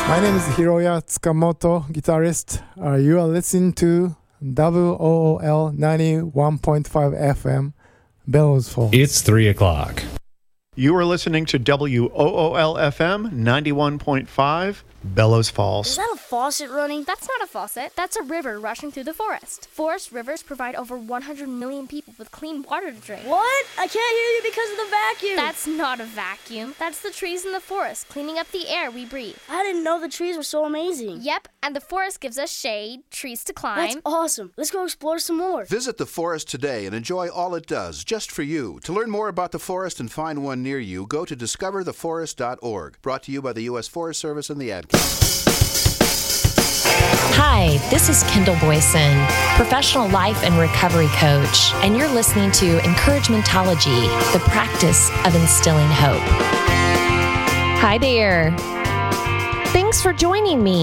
My name is Hiroya Tsukamoto, guitarist. You are listening to WOOL 91.5 FM, Bellows Falls. It's 3 o'clock. You are listening to WOOL FM 91.5, Bellows Falls. Is that a faucet running? That's not a faucet. That's a river rushing through the forest. Forest rivers provide over 100 million people with clean water to drink. What? I can't hear you because of the vacuum. That's not a vacuum. That's the trees in the forest cleaning up the air we breathe. I didn't know the trees were so amazing. Yep, and the forest gives us shade, trees to climb. That's awesome. Let's go explore some more. Visit the forest today and enjoy all it does, just for you. To learn more about the forest and find one near you, go to discovertheforest.org. Brought to you by the U.S. Forest Service and the Ad Council. Hi, this is Kendall Boyson, professional life and recovery coach, and you're listening to Encouragementology, the practice of instilling hope. Hi there. Thanks for joining me.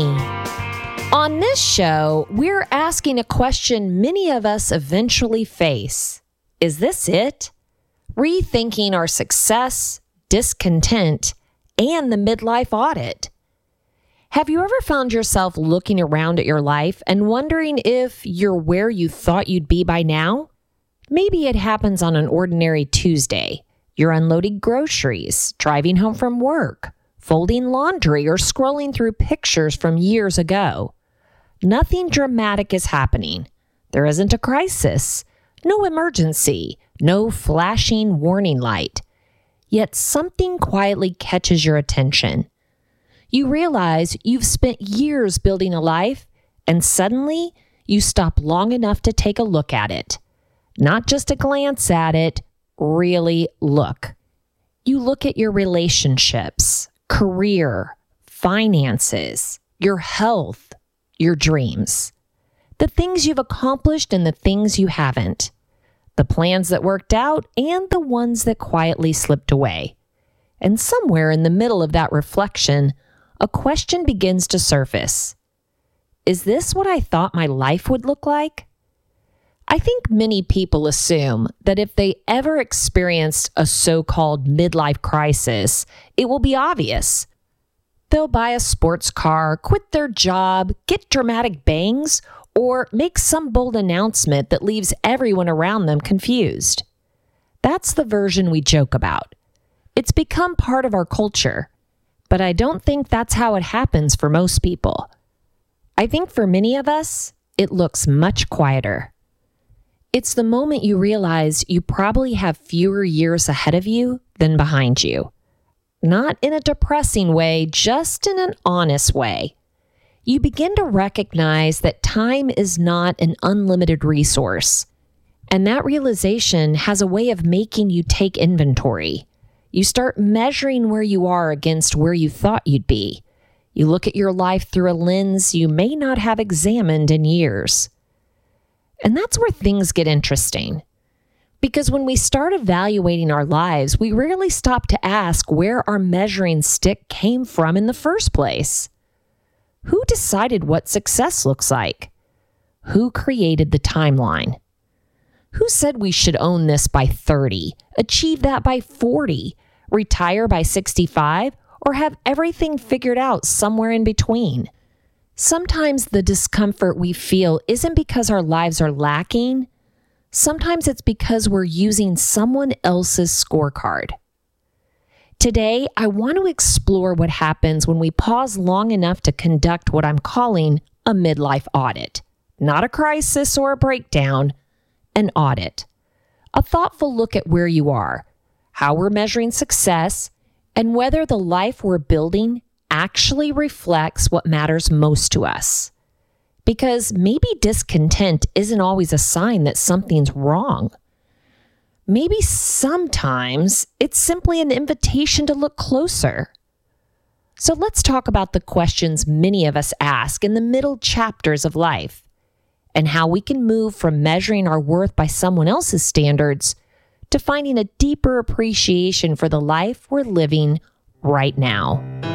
On this show, we're asking a question many of us eventually face. Is this it? Rethinking our success, discontent, and the midlife audit. Have you ever found yourself looking around at your life and wondering if you're where you thought you'd be by now? Maybe it happens on an ordinary Tuesday. You're unloading groceries, driving home from work, folding laundry, or scrolling through pictures from years ago. Nothing dramatic is happening. There isn't a crisis, no emergency, no flashing warning light. Yet something quietly catches your attention. You realize you've spent years building a life, and suddenly you stop long enough to take a look at it. Not just a glance at it, really look. You look at your relationships, career, finances, your health, your dreams, the things you've accomplished and the things you haven't, the plans that worked out and the ones that quietly slipped away. And somewhere in the middle of that reflection, a question begins to surface. Is this what I thought my life would look like? I think many people assume that if they ever experienced a so-called midlife crisis, it will be obvious. They'll buy a sports car, quit their job, get dramatic bangs, or make some bold announcement that leaves everyone around them confused. That's the version we joke about. It's become part of our culture. But I don't think that's how it happens for most people. I think for many of us, it looks much quieter. It's the moment you realize you probably have fewer years ahead of you than behind you. Not in a depressing way, just in an honest way. You begin to recognize that time is not an unlimited resource. And that realization has a way of making you take inventory. You start measuring where you are against where you thought you'd be. You look at your life through a lens you may not have examined in years. And that's where things get interesting. Because when we start evaluating our lives, we rarely stop to ask where our measuring stick came from in the first place. Who decided what success looks like? Who created the timeline? Who said we should own this by 30, achieve that by 40, retire by 65, or have everything figured out somewhere in between? Sometimes the discomfort we feel isn't because our lives are lacking. Sometimes it's because we're using someone else's scorecard. Today, I want to explore what happens when we pause long enough to conduct what I'm calling a midlife audit. Not a crisis or a breakdown, an audit. A thoughtful look at where you are, how we're measuring success, and whether the life we're building actually reflects what matters most to us. Because maybe discontent isn't always a sign that something's wrong. Maybe sometimes it's simply an invitation to look closer. So let's talk about the questions many of us ask in the middle chapters of life, and how we can move from measuring our worth by someone else's standards to finding a deeper appreciation for the life we're living right now.